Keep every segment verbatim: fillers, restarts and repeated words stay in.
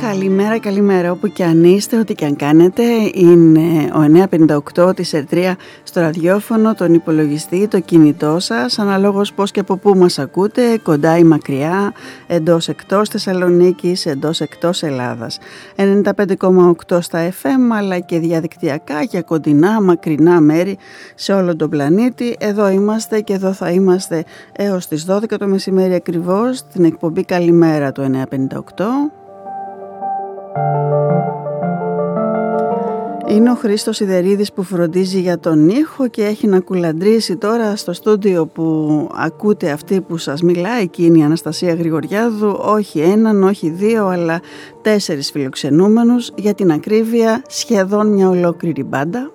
Καλημέρα, καλημέρα όπου και αν είστε, ό,τι και αν κάνετε. Είναι ο εννιακόσια πενήντα οκτώ της Ερτρία στο ραδιόφωνο, τον υπολογιστή, το κινητό σας, αναλόγως πώς και από πού μας ακούτε, κοντά ή μακριά, εντός εκτός Θεσσαλονίκης, εντός εκτός Ελλάδας. ενενήντα πέντε κόμμα οκτώ στα εφ εμ αλλά και διαδικτυακά για κοντινά, μακρινά μέρη σε όλο τον πλανήτη. Εδώ είμαστε και εδώ θα είμαστε έως τις δώδεκα το μεσημέρι ακριβώς, την εκπομπή Καλημέρα του εννιακόσια πενήντα οκτώ. Είναι ο Χρήστος Ιδερίδης που φροντίζει για τον ήχο και έχει να κουλαντρήσει τώρα στο στούντιο που ακούτε αυτή που σας μιλάει, εκείνη η Αναστασία Γρηγοριάδου, όχι έναν, όχι δύο, αλλά τέσσερις φιλοξενούμενους, για την ακρίβεια σχεδόν μια ολόκληρη μπάντα.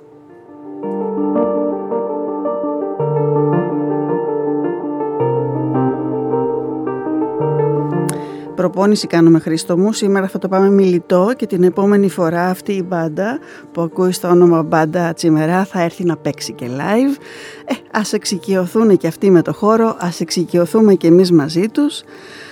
Προπόνηση κάνουμε, Χρήστο μου. Σήμερα θα το πάμε μιλιτό και την επόμενη φορά αυτή η μπάντα που ακούει στο όνομα μπάντα Τσιμερά θα έρθει να παίξει και live. Ε, ας εξοικειωθούν και αυτοί με το χώρο, ας εξοικειωθούμε και εμείς μαζί τους.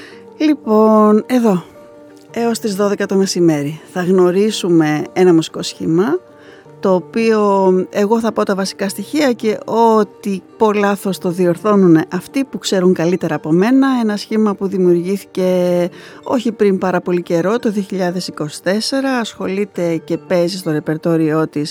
Λοιπόν, εδώ, έως τις δώδεκα το μεσημέρι θα γνωρίσουμε ένα μουσικό σχήμα, το οποίο εγώ θα πω τα βασικά στοιχεία και ό,τι πω λάθος το διορθώνουν αυτοί που ξέρουν καλύτερα από μένα. Ένα σχήμα που δημιουργήθηκε όχι πριν πάρα πολύ καιρό, το δύο χιλιάδες είκοσι τέσσερα, ασχολείται και παίζει στο ρεπερτόριό της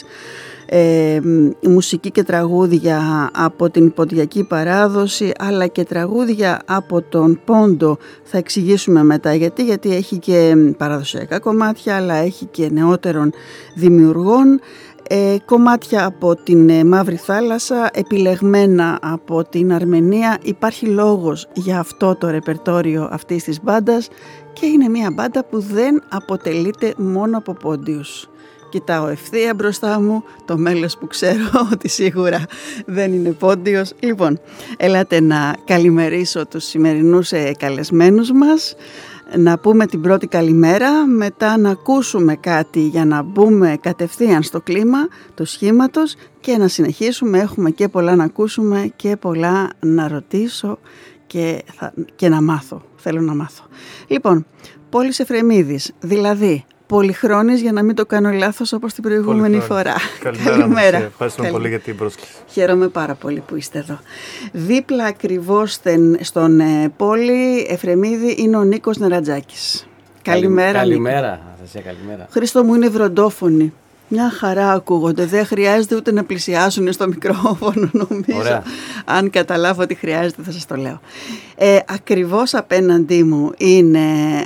ε, μουσική και τραγούδια από την ποντιακή παράδοση, αλλά και τραγούδια από τον πόντο. Θα εξηγήσουμε μετά γιατί, γιατί έχει και παραδοσιακά κομμάτια, αλλά έχει και νεότερων δημιουργών. Ε, κομμάτια από την ε, Μαύρη Θάλασσα, επιλεγμένα από την Αρμενία. Υπάρχει λόγος για αυτό το ρεπερτόριο αυτής της μπάντας και είναι μια μπάντα που δεν αποτελείται μόνο από πόντιους. Κοιτάω ευθεία μπροστά μου το μέλος που ξέρω ότι σίγουρα δεν είναι πόντιος. Λοιπόν, έλατε να καλημερίσω τους σημερινούς ε, καλεσμένους μας, να πούμε την πρώτη καλημέρα, μετά να ακούσουμε κάτι για να μπούμε κατευθείαν στο κλίμα του σχήματος και να συνεχίσουμε. Έχουμε και πολλά να ακούσουμε και πολλά να ρωτήσω και, θα, και να μάθω. Θέλω να μάθω. Λοιπόν, Πόλης Εφρεμίδης, δηλαδή Πολυχρόνης, για να μην το κάνω λάθος όπως την προηγούμενη φορά. Καλημέρα. Καλημέρα. Ευχαριστούμε πολύ για την πρόσκληση. Χαίρομαι πάρα πολύ που είστε εδώ. Δίπλα ακριβώς στον ε, Πόλη Εφρεμίδη είναι ο Νίκος Νερατζάκης. Καλημέρα. Καλημέρα, Αναστασία, καλημέρα. Χρήστο μου, είναι βροντόφωνοι. Μια χαρά ακούγονται. Δεν χρειάζεται ούτε να πλησιάσουν στο μικρόφωνο, νομίζω. Ωραία. Αν καταλάβω ότι χρειάζεται θα σας το λέω. Ε, ακριβώς απέναντί μου είναι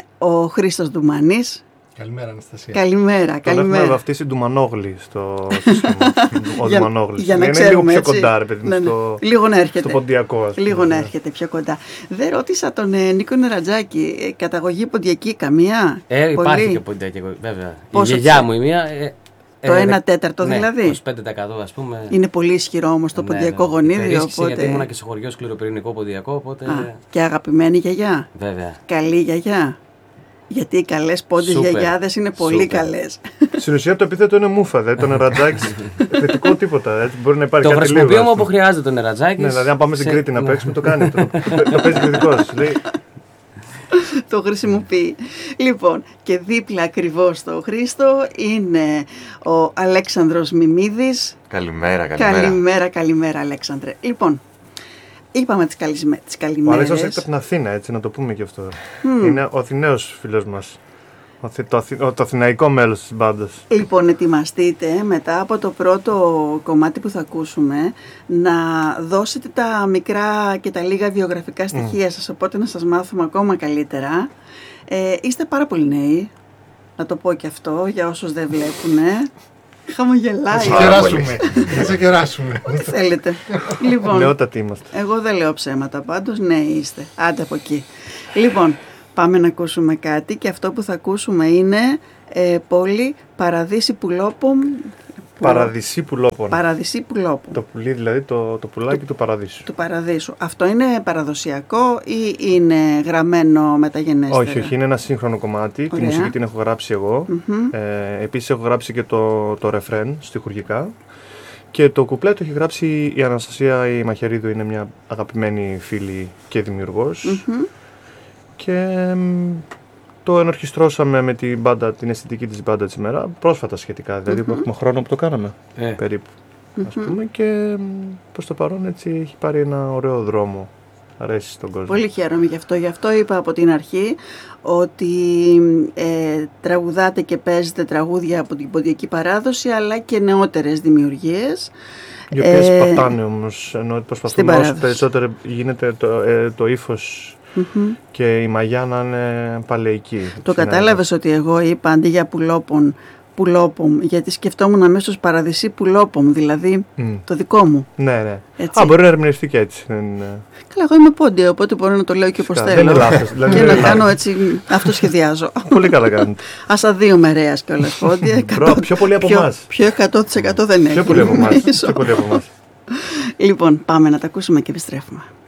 ο Χρήστος Ντουμανής. Καλημέρα, Αναστασία. Καλημέρα, τον καλημέρα. Έχουμε βαφτίσει Ντουμανόγλη στο σχήμα. Ο Ντουμανόγλης. Για να είναι ξέρουμε, λίγο έτσι. πιο κοντά, ρε παιδί, ναι, ναι. στο, λίγο να έρχεται. στο ποντιακό. Ας πούμε. Λίγο να έρχεται πιο κοντά. Δεν ρώτησα τον ε, Νίκο Νερατζάκη, ε, καταγωγή ποντιακή καμία? Ε, Πολύ. υπάρχει και ποντιακή, βέβαια. Πόσο η γιαγιά ξέρει? μου η μία... Ε, Το ε, ένα τέταρτο ναι, δηλαδή. είκοσι πέντε τοις εκατό ας πούμε. Είναι πολύ ισχυρό όμως το ναι, ποντιακό ναι. γονίδιο. Υπερίσχυση, Οπότε... γιατί ήμουνα και σε χωριό σκληροπυρηνικό ποντιακό, οπότε... Α, και αγαπημένη γιαγιά. Βέβαια. Καλή γιαγιά. Γιατί οι καλές πόντιες γιαγιάδες είναι πολύ Σούπερ. καλές. Στην ουσία το επίθετο είναι μούφα, δεν το Νερατζάκη. Θετικό τίποτα. Έτσι, μπορεί να υπάρχει Το κάτι χρησιμοποιούμε λίγο, όπου χρειάζεται το Νερατζάκης. Ναι, δηλαδή αν πάμε στην σε... Κρήτη να ναι. παίξουμε, το κάνει. Το, το, το παίζει κριτικός. Λέει, Το χρησιμοποιεί. Λοιπόν, και δίπλα ακριβώς στο Χρήστο είναι ο Αλέξανδρος Μιμίδης. Καλημέρα, καλημέρα. Καλημέρα, καλημέρα, Αλέξανδρε. Λοιπόν, είπαμε τις, καλισμέ... τις ο καλημέρες. Αλέξανδρος έρχεται από την Αθήνα, έτσι, να το πούμε και αυτό. Mm. Είναι ο Αθηναίος φίλος μας. Το, Αθη... το αθηναϊκό μέλος της μπάντας. Λοιπόν, ετοιμαστείτε μετά από το πρώτο κομμάτι που θα ακούσουμε να δώσετε τα μικρά και τα λίγα βιογραφικά στοιχεία mm. σας, οπότε να σας μάθουμε ακόμα καλύτερα. Ε, είστε πάρα πολύ νέοι, να το πω και αυτό για όσους δεν βλέπουνε. Χαμογελάει. Θα σε κεράσουμε. Θα σε κεράσουμε. Ό,τι θέλετε. Λοιπόν, νεότατοι είμαστε. Εγώ δεν λέω ψέματα πάντως, ναι είστε. Άντε από εκεί. Λοιπόν, πάμε να ακούσουμε κάτι και αυτό που θα ακούσουμε είναι ε, Πόλη Παραδείσι Πουλόπων. Παραδεισί Πουλόπων. Παραδεισί Πουλόπων. Το πουλί, δηλαδή το, το πουλάκι του, του παραδείσου. Του παραδείσου. Αυτό είναι παραδοσιακό ή είναι γραμμένο μεταγενέστερα? Όχι, όχι, είναι ένα σύγχρονο κομμάτι. Ωραία. Τη μουσική την έχω γράψει εγώ. Mm-hmm. Ε, επίσης έχω γράψει και το, το ρεφρέν στιχουργικά. Και το κουπλέ το έχει γράψει η Αναστασία η Μαχαιρίδου, είναι μια αγαπημένη φίλη και δημιουργός. Mm-hmm. Και το το ενορχιστρώσαμε με την, μπάντα, την αισθητική της μπάντα Τσιμερά πρόσφατα σχετικά, δηλαδή που έχουμε χρόνο που το κάναμε Ε. περίπου. Ας πούμε, και προς το παρόν έτσι έχει πάρει ένα ωραίο δρόμο. Αρέσει στον κόσμο. Πολύ χαίρομαι γι' αυτό. Γι' αυτό είπα από την αρχή ότι ε, τραγουδάτε και παίζετε τραγούδια από την ποντιακή παράδοση, αλλά και νεότερες δημιουργίες. Οι οποίες Ε, πατάνε όμως, ενώ προσπαθούμε όσο περισσότερο γίνεται το, ε, το ύφος Mm-hmm. και η μαγιά να είναι παλαιική. Το κατάλαβες ότι εγώ είπα αντί για πουλόπον, πουλόπομ, γιατί σκεφτόμουν αμέσως παραδεισί πουλόπομ, δηλαδή Mm. το δικό μου. Ναι, ναι. Έτσι. Α, μπορεί να ερμηνευτεί και έτσι. Δεν είναι... Καλά, εγώ είμαι πόντια, οπότε μπορώ να το λέω και όπως Φυσικά, θέλω. δεν είναι λάθος, δηλαδή και δεν να είναι κάνω λάθος. έτσι, αυτό σχεδιάζω. Πολύ καλά κάνετε. Ας αδείουμε ρέας κιόλας πόντια. Μπρο, πιο πολύ από πιο, εμάς. πιο εκατό τοις εκατό δεν έχει. Πιο πολύ από εμάς. νομίζω. Πιο πολύ από εμάς. Λοιπόν, πάμε να τα ακούσουμε και επιστρέφουμε.